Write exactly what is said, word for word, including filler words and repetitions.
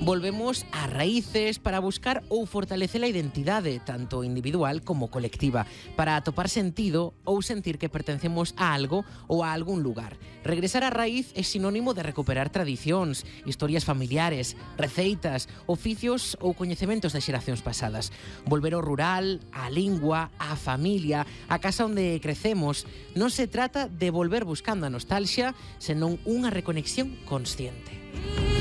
Volvemos a raíces para buscar ou fortalecer a identidade, tanto individual como colectiva, para atopar sentido ou sentir que pertencemos a algo ou a algún lugar. Regresar á raíz é sinónimo de recuperar tradicións, historias familiares, receitas, oficios ou coñecementos de xeracións pasadas. Volver ao rural, á lingua, á familia, á casa onde crecemos. Non se trata de volver buscando a nostalgia, senón unha reconexión consciente.